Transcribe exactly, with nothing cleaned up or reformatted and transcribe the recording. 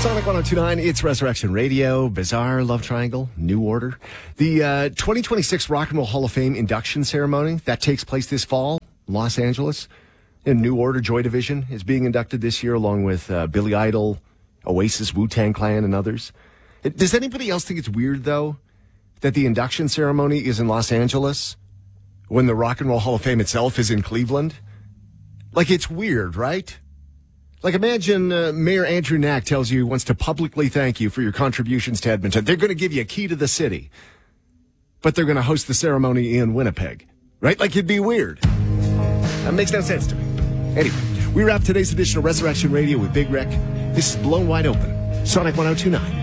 Sonic one oh two point nine, it's Resurrection Radio, Bizarre Love Triangle, New Order. The uh, twenty twenty-six Rock and Roll Hall of Fame induction ceremony, that takes place this fall in Los Angeles. And New Order, Joy Division is being inducted this year, along with uh, Billy Idol, Oasis, Wu-Tang Clan, and others. Does anybody else think it's weird, though, that the induction ceremony is in Los Angeles when the Rock and Roll Hall of Fame itself is in Cleveland? Like, it's weird, right? Like, imagine uh, Mayor Andrew Knack tells you he wants to publicly thank you for your contributions to Edmonton. They're going to give you a key to the city, but they're going to host the ceremony in Winnipeg, right? Like, it'd be weird. That makes no sense to me. Anyway, we wrap today's edition of Resurrection Radio with Big Rick. This is Blown Wide Open, Sonic one oh two point nine.